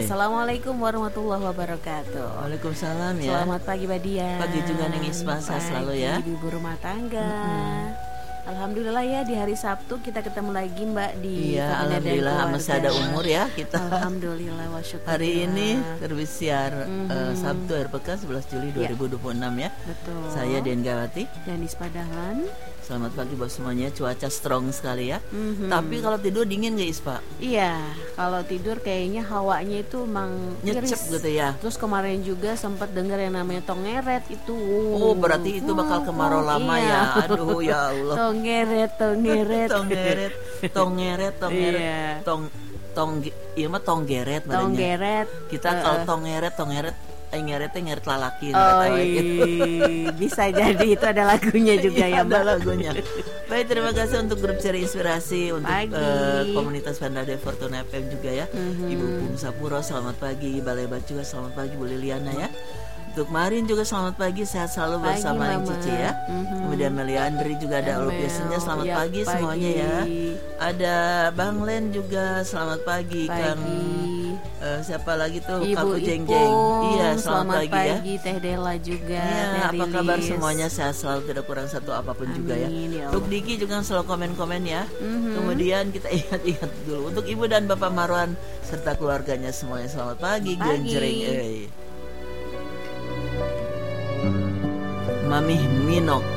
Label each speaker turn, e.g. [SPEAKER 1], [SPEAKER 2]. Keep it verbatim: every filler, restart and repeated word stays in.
[SPEAKER 1] Assalamualaikum warahmatullahi wabarakatuh.
[SPEAKER 2] Waalaikumsalam ya.
[SPEAKER 1] Selamat pagi Badia.
[SPEAKER 2] Pagi juga Neng Isma, sehat selalu ya.
[SPEAKER 1] Ibu rumah tangga.
[SPEAKER 2] Mm-hmm.
[SPEAKER 1] Alhamdulillah ya, di hari Sabtu kita ketemu lagi Mbak di
[SPEAKER 2] Iya, alhamdulillah masih ada umur ya kita.
[SPEAKER 1] Alhamdulillah wa syukur.
[SPEAKER 2] Hari ini terbit siar mm-hmm. uh, Sabtu akhir pekan sebelas Juli dua ribu dua puluh enam ya.
[SPEAKER 1] Betul.
[SPEAKER 2] Saya Dian Gawati.
[SPEAKER 1] Dan Ispa Dahlan.
[SPEAKER 2] Selamat pagi buat semuanya, cuaca strong sekali ya.
[SPEAKER 1] Mm-hmm.
[SPEAKER 2] Tapi kalau tidur dingin gak Ispa?
[SPEAKER 1] Iya, kalau tidur kayaknya hawanya itu emang
[SPEAKER 2] nyecep gitu ya.
[SPEAKER 1] Terus kemarin juga sempat dengar yang namanya tongeret itu.
[SPEAKER 2] Oh, berarti itu bakal kemarau oh, lama iya. ya. Aduh ya Allah.
[SPEAKER 1] Tongeret, tongeret.
[SPEAKER 2] tongeret, tongeret, tongeret. Iya. Tong tong iya mah tonggeret badannya.
[SPEAKER 1] Tonggeret.
[SPEAKER 2] Kita uh, kalau tongeret, tongeret Eh ngeretnya ngeret lalaki.
[SPEAKER 1] Oh iya, bisa jadi itu ada lagunya juga ya Mbak.
[SPEAKER 2] Ada lagunya. Baik, terima kasih untuk grup Cari Inspirasi, untuk uh, komunitas Vanda de Fortuna F M juga ya. Mm-hmm. Ibu Bung Sapuro selamat pagi, Balai Bat juga selamat pagi, Bu Liliana ya. Untuk Marin juga selamat pagi, sehat selalu pagi, bersama Yang Cici ya. Mm-hmm. Kemudian Meliandri juga ada Olupiasinya, selamat ya, pagi, pagi semuanya ya. Ada Bang Len juga selamat pagi, pagi. Kang uh, siapa lagi tuh
[SPEAKER 1] Ibu
[SPEAKER 2] Kaku Jeng Jeng. Iya, selamat,
[SPEAKER 1] selamat
[SPEAKER 2] pagi,
[SPEAKER 1] pagi
[SPEAKER 2] ya.
[SPEAKER 1] Teh Dela juga.
[SPEAKER 2] Ya, apa kabar semuanya, sehat selalu, tidak kurang satu apapun. Amin, juga ya. ya untuk Diki juga selalu komen-komen ya. Mm-hmm. Kemudian kita ingat-ingat dulu untuk Ibu dan Bapak Marwan serta keluarganya semuanya selamat pagi, pagi. Genjreng eh. Mami Minok